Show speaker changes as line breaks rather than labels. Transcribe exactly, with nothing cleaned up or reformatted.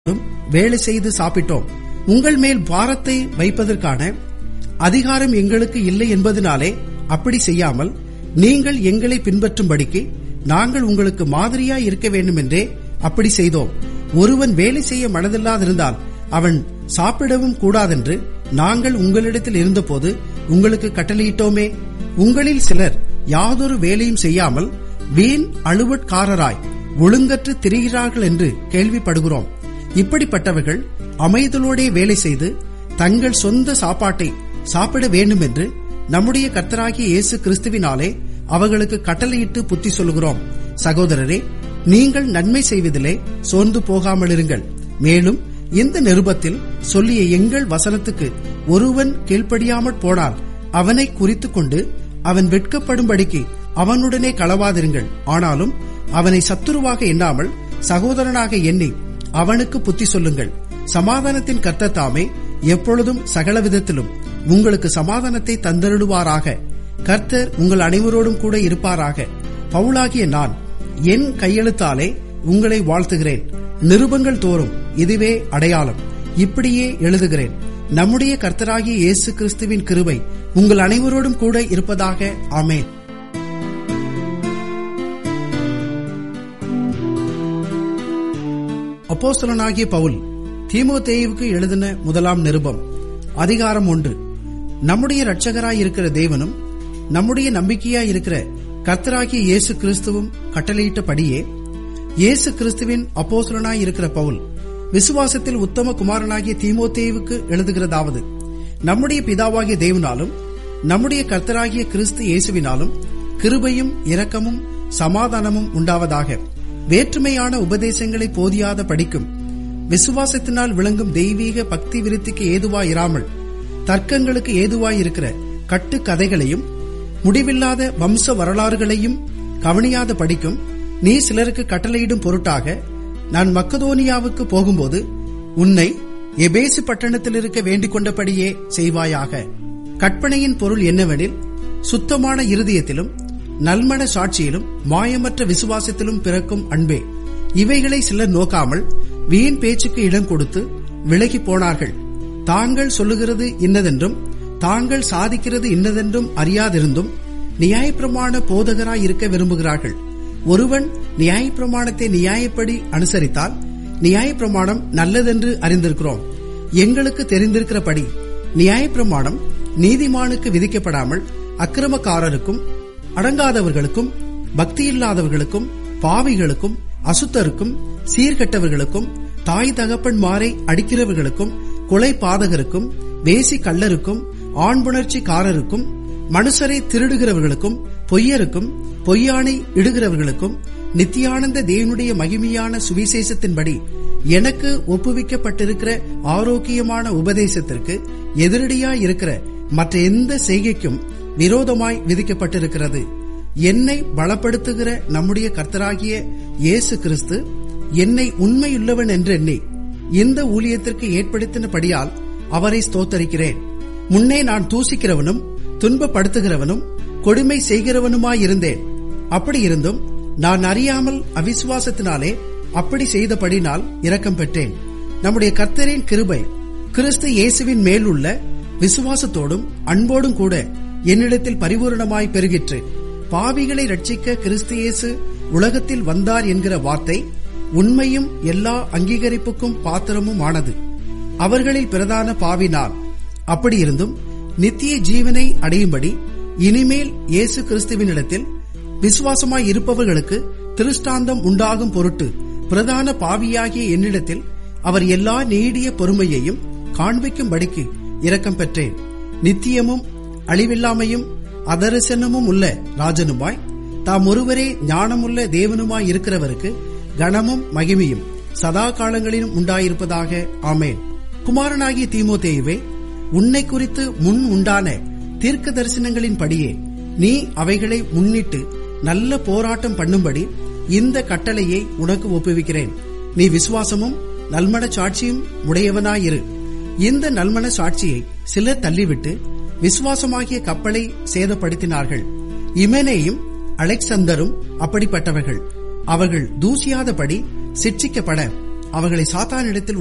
வேலை செய்து சாப்பிட்டோம். உங்கள் மேல் பாரத்தை வைப்பதற்கான அதிகாரம் எங்களுக்கு இல்லை என்பதனாலே அப்படி செய்யாமல் நீங்கள் எங்களை பின்பற்றும்படிக்கு நாங்கள் உங்களுக்கு மாதிரியாய் இருக்க வேண்டும் என்றே அப்படி செய்தோம். ஒருவன் வேலை செய்ய மனதில்லாதிருந்தால் அவன் சாப்பிடவும் கூடாதென்று நாங்கள் உங்களிடத்தில் இருந்தபோது உங்களுக்கு கட்டளையிட்டோமே. உங்களில் சிலர் யாதொரு வேலையும் செய்யாமல் வீண் அழுவற்காரராய் ஒழுங்கற்று திரிகிறார்கள் என்று கேள்விப்படுகிறோம். இப்படிப்பட்டவர்கள் அமைதலோடே வேலை செய்து தங்கள் சொந்த சாப்பாட்டை சாப்பிட வேண்டும் என்று நம்முடைய கர்த்தராகிய இயேசு கிறிஸ்துவினாலே அவர்களுக்கு கட்டளையிட்டு புத்தி சொல்லுகிறோம். சகோதரரே, நீங்கள் நன்மை செய்வதிலே சோர்ந்து போகாமல் இருங்கள். மேலும் இந்த நிருபத்தில் சொல்லிய எங்கள் வசனத்துக்கு ஒருவன் கீழ்ப்படியாமற் போனால் அவனை குறித்துக் கொண்டு அவன் வெட்கப்படும்படிக்கு அவனுடனே களவாதிருங்கள். ஆனாலும் அவனை சத்துருவாக எண்ணாமல் சகோதரனாக எண்ணி அவனுக்கு புத்தி சொல்லுங்கள். சமாதானத்தின் கர்த்தர் தாமே எப்பொழுதும் சகலவிதத்திலும் உங்களுக்கு சமாதானத்தை தந்தருளுவாராக. கர்த்தர் உங்கள் அனைவரோடும் கூட இருப்பாராக. பவுலாகிய நான் என் கையெழுத்தாலே உங்களை வாழ்த்துகிறேன். நிருபங்கள் தோறும் இதுவே அடையாளம். இப்படியே எழுதுகிறேன். நம்முடைய கர்த்தராகிய இயேசு கிறிஸ்துவின் கிருபை உங்கள் அனைவரோடும் கூட இருப்பதாக. ஆமென். அப்போஸ்தலனாகிய பவுல் தீமோத்தேயுவுக்கு எழுதின முதலாம் நிருபம். அதிகாரம் ஒன்று. நம்முடைய இரட்சகராய் இருக்கிற தேவனும் நம்முடைய நம்பிக்கையாய் இருக்கிற கர்த்தராகிய இயேசு கிறிஸ்துவும் கட்டளையிட்டபடியே இயேசு கிறிஸ்துவின் அப்போஸ்தலனாய் இருக்கிற பவுல் விசுவாசத்தில் உத்தம குமாரனாகிய தீமோத்தேயுவுக்கு எழுதுகிறதாவது: நம்முடைய பிதாவாகிய தேவனாலும் நம்முடைய கர்த்தராகிய கிறிஸ்து இயேசுவினாலும் கிருபையும் இரக்கமும் சமாதானமும் உண்டாவதாக. வேற்றுமையான உபதேசங்களை போதியாத படிக்கும் விசுவாசத்தினால் விளங்கும் தெய்வீக பக்தி விருத்திக்கு ஏதுவாயிராமல் தர்க்கங்களுக்கு ஏதுவாயிருக்கிற கட்டு கதைகளையும் முடிவில்லாத வம்ச வரலாறுகளையும் கவனியாத படிக்கும் நீ சிலருக்கு கட்டளையிடும் பொருட்டாக நான் மக்கதோனியாவுக்கு போகும்போது உன்னை எபேசு பட்டணத்தில் இருக்க வேண்டிக் கொண்டபடியே செய்வாயாக. கற்பனையின் பொருள் என்னவெனில், சுத்தமான இருதயத்திலும் நல்மன சாட்சியிலும் மாயமற்ற விசுவாசத்திலும் பிறக்கும் அன்பே. இவைகளை சிலர் நோக்காமல் வீண் பேச்சுக்கு இடம் கொடுத்து விலகி போனார்கள். தாங்கள் சொல்லுகிறது இன்னதென்றும் தாங்கள் சாதிக்கிறது இன்னதென்றும் அறியாதிருந்தும் நியாயப்பிரமாண போதகராய் இருக்க விரும்புகிறார்கள். ஒருவன் நியாயப்பிரமாணத்தை நியாயப்படி அனுசரித்தால் நியாயப்பிரமாணம் நல்லதென்று அறிந்திருக்கிறோம். எங்களுக்கு தெரிந்திருக்கிறபடி நியாயப்பிரமாணம் நீதிமானுக்கு விதிக்கப்படாமல் அக்கிரமக்காரருக்கும் அடங்காதவர்களுக்கும் பக்தியில்லாதவர்களுக்கும் பாவிகளுக்கும் அசுத்தருக்கும் சீர்கெட்டவர்களுக்கும் தாய் தகப்பன்மாரை அடிக்கிறவர்களுக்கும் கொலை பாதகருக்கும் வேசி கள்ளருக்கும் ஆண்புணர்ச்சிக்காரருக்கும் மனுஷரை திருடுகிறவர்களுக்கும் பொய்யருக்கும் பொய்யானை இடுகிறவர்களுக்கும் நித்தியானந்த தேவனுடைய மகிமையான சுவிசேஷத்தின்படி எனக்கு ஒப்புவிக்கப்பட்டிருக்கிற ஆரோக்கியமான உபதேசத்திற்கு எதிரடியாயிருக்கிற மற்ற எந்த செய்கைக்கும் விரோதமாய் விதிக்கப்பட்டிருக்கிறது. என்னை பலப்படுத்துகிற நம்முடைய கர்த்தராகிய இயேசு கிறிஸ்து என்னை உண்மையுள்ளவன் என்று எண்ணி இந்த ஊழியத்திற்கு ஏற்படுத்தினபடியால் அவரை ஸ்தோத்தரிக்கிறேன். முன்னே நான் தூசிக்கிறவனும் துன்பப்படுத்துகிறவனும் கொடுமை செய்கிறவனுமாயிருந்தேன். அப்படி இருந்தும் நான் அறியாமல் அவிசுவாசத்தினாலே அப்படி செய்தபடினால் இரக்கம் பெற்றேன். நம்முடைய கர்த்தரின் கிருபை கிறிஸ்து இயேசுவின் மேல் உள்ள விசுவாசத்தோடும் அன்போடும் கூட என்னிடத்தில் பரிபூரணமாய் பெருகிற்று. பாவிகளை ரட்சிக்க கிறிஸ்து இயேசு உலகத்தில் வந்தார் என்கிற வார்த்தை உண்மையும் எல்லா அங்கீகரிப்புக்கும் பாத்திரமும் ஆனது. அவர்களில் பிரதான பாவி நான். அப்படியிருந்தும் நித்திய ஜீவனை அடையும்படி இனிமேல் இயேசு கிறிஸ்துவினிடத்தில் விசுவாசமாய் இருப்பவர்களுக்கு திருஷ்டாந்தம் உண்டாகும் பொருட்டு பிரதான பாவியாகிய என்னிடத்தில் அவர் எல்லா நீடிய பொறுமையையும் காண்பிக்கும்படிக்கு இரக்கம் பெற்றேன். நித்தியமும் அழிவில்லாமையும் அதரிசனமும் உள்ள ராஜனுமாய் தாம் ஒருவரே ஞானமுள்ள தேவனுமாய் இருக்கிறவருக்கு கனமும் மகிமையும் சதா காலங்களிலும் உண்டாயிருப்பதாக. ஆமேன். குமாரனாகிய தீமோத்தேயுவே, உன்னை குறித்து முன் உண்டான தீர்க்க தரிசனங்களின் படியே நீ அவைகளை முன்னிட்டு நல்ல போராட்டம் பண்ணும்படி இந்த கட்டளையை உனக்கு ஒப்புவிக்கிறேன். நீ விசுவாசமும் நல்மன சாட்சியும் உடையவனாயிரு. இந்த நல்மன சாட்சியை சிலர் தள்ளிவிட்டு விசுவாசமாகிய கப்பலை சேதப்படுத்தினார்கள். இமெனேயும் அலெக்சந்தரும் அப்படிப்பட்டவர்கள். அவர்கள் தூசியாதபடி சிட்சிக்கப்பட அவர்களை சாத்தானிடத்தில்